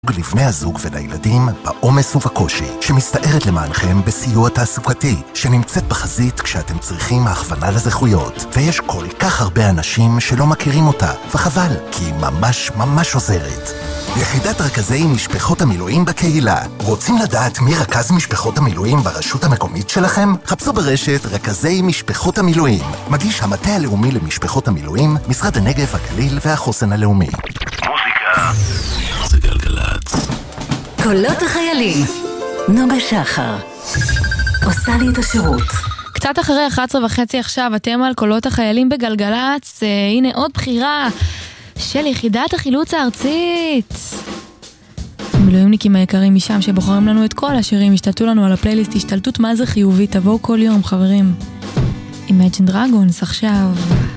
לבני הזוג ולילדים בעומס ובקושי, שמסתערת למענכם בסיוע תעסוקתי, שנמצאת בחזית כשאתם צריכים הכוונה לזכויות. ויש כל כך הרבה אנשים שלא מכירים אותה, וחבל, כי היא ממש ממש עוזרת. יחידת רכזי משפחות המילואים בקהילה. רוצים לדעת מי רכז משפחות המילואים ברשות המקומית שלכם? חפשו ברשת רכזי משפחות המילואים. מגיש המטה הלאומי למשפחות המילואים, משרד הנגב, הגליל והחוסן הלאומי. מוזיקה זה גלגלת. קולות החיילים. נוגה שחר עושה לי את השירות. קצת אחרי 11:30 עכשיו, אתם על קולות החיילים בגלגלץ. הנה עוד בחירה של יחידת החילוץ הארצית. המילואימניקים היקרים משם שבוחרים לנו את כל השירים, השתלטו לנו על הפלייליסט, השתלטות מה זה חיובית, תבואו כל יום חברים. Imagine Dragons עכשיו.